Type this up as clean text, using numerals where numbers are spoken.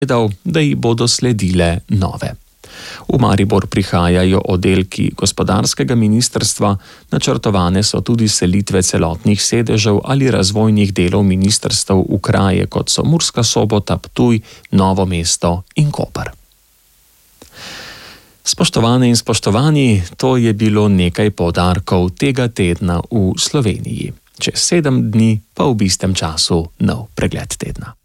povedal, da ji bodo sledile nove. V Maribor prihajajo oddelki gospodarskega ministrstva, načrtovane so tudi selitve celotnih sedežev ali razvojnih delov ministrstev v kraje, kot so Murska Sobota, Ptuj, Novo mesto in Koper. Spoštovane in spoštovani, to je bilo nekaj poudarkov tega tedna v Sloveniji. Čez 7 dni pa v istem času nov pregled tedna.